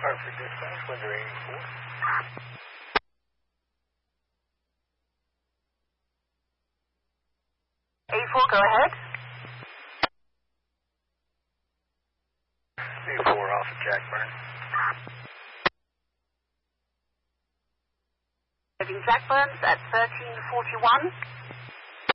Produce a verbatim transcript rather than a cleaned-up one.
Hartford dispatch, Windsor eighty-four. eighty-four, go ahead. eighty-four off of Jackburn. Living Jackburns at thirteen forty-one.